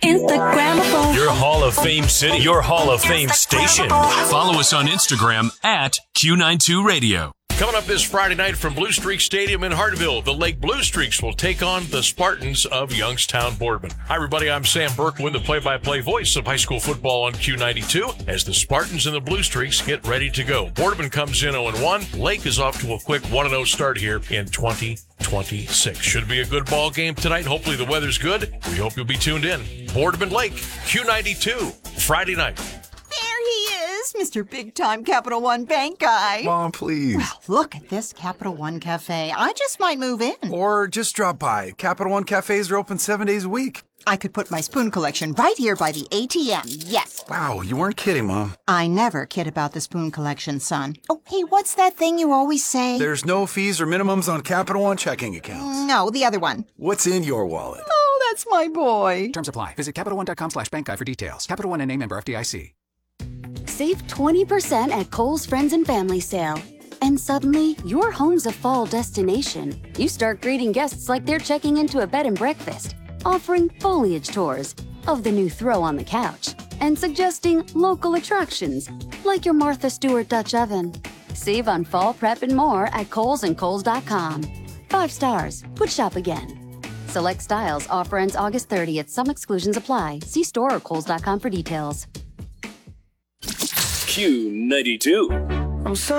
Instagrammable. Your Hall of Fame city, your Hall of Fame station. Follow us on Instagram at Q92 Radio. Coming up this Friday night from Blue Streak Stadium in Hartville, the Lake Blue Streaks will take on the Spartans of Youngstown Boardman. Hi, everybody. I'm Sam Berkwin, the play-by-play voice of high school football on Q92, as the Spartans and the Blue Streaks get ready to go. Boardman comes in 0-1. Lake is off to a quick 1-0 start here in 2026. Should be a good ball game tonight. Hopefully the weather's good. We hope you'll be tuned in. Boardman Lake, Q92, Friday night. There he is, Mr. Big Time Capital One Bank guy. Mom, please. Well, look at this Capital One Cafe. I just might move in. Or just drop by. Capital One cafes are open 7 days a week. I could put my spoon collection right here by the ATM. Yes. Wow, you weren't kidding, Mom. I never kid about the spoon collection, son. Oh, hey, what's that thing you always say? There's no fees or minimums on Capital One checking accounts. No, the other one. What's in your wallet? Oh, that's my boy. Terms apply. Visit CapitalOne.com/bankguide for details. Capital One and a member FDIC. Save 20% at Kohl's Friends and Family Sale. And suddenly, your home's a fall destination. You start greeting guests like they're checking into a bed and breakfast, offering foliage tours of the new throw on the couch, and suggesting local attractions like your Martha Stewart Dutch oven. Save on fall prep and more at Kohl's and Kohl's.com. 5 stars. Would shop again. Select styles. Offer ends August 30th. Some exclusions apply. See store or Kohl's.com for details. Q92. I'm sorry.